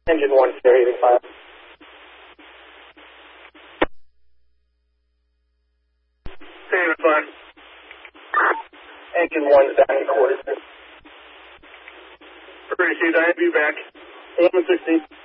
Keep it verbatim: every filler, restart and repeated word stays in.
Engine one, Sierra eighty-five. Sierra eighty-five. Engine one, down in quarters. Appreciate it. I have you back. eleven sixteen.